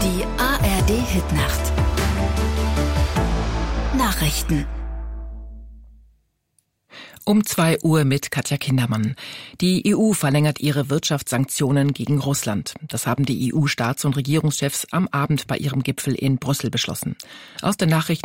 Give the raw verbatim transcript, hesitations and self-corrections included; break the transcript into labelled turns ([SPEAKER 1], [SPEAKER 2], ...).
[SPEAKER 1] Die A R D-Hitnacht. Nachrichten.
[SPEAKER 2] Um zwei Uhr mit Katja Kindermann. Die E U verlängert ihre Wirtschaftssanktionen gegen Russland. Das haben die E U-Staats- und Regierungschefs am Abend bei ihrem Gipfel in Brüssel beschlossen. Aus den Nachrichten